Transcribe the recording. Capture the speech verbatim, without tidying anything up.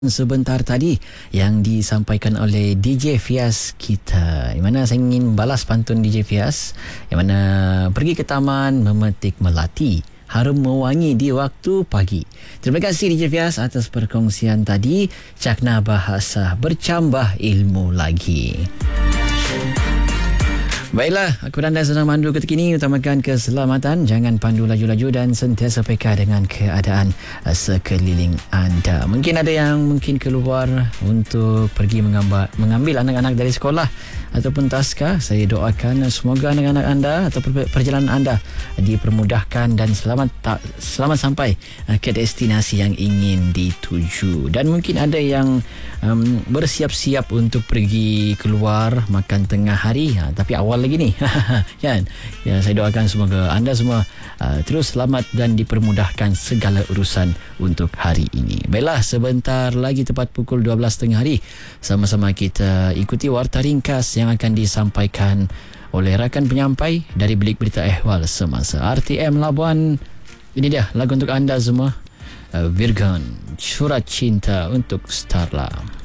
Sebentar tadi yang disampaikan oleh D J Fias kita, di mana saya ingin balas pantun D J Fias yang mana pergi ke taman memetik melati, harum mewangi di waktu pagi. Terima kasih D J Fias atas perkongsian tadi. Cakna bahasa bercambah ilmu lagi. Baiklah, aku dan anda senang mandu ketika ini, utamakan keselamatan, jangan pandu laju-laju dan sentiasa peka dengan keadaan uh, sekeliling anda. Mungkin ada yang mungkin keluar untuk pergi mengambil, mengambil anak-anak dari sekolah ataupun taska. Saya doakan semoga anak-anak anda atau perjalanan anda dipermudahkan dan selamat tak, selamat sampai uh, ke destinasi yang ingin dituju. Dan mungkin ada yang um, bersiap-siap untuk pergi keluar makan tengah hari, ha, tapi awal lagi ni kan. Ya, saya doakan semoga anda semua uh, terus selamat dan dipermudahkan segala urusan untuk hari ini. Baiklah, sebentar lagi tepat pukul dua belas tengah hari, sama-sama kita ikuti warta ringkas yang akan disampaikan oleh rakan penyampai dari Bilik Berita Ehwal Semasa R T M Labuan. Ini dia lagu untuk anda semua, uh, Virgon, Surat Cinta untuk Starla.